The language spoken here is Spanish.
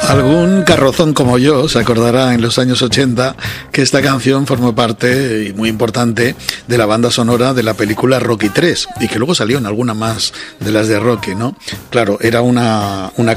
Algún carrozón como yo se acordará en los años 80 que esta canción formó parte, y muy importante, de la banda sonora de la película Rocky 3 y que luego salió en alguna más de las de Rocky, ¿no? Claro, era una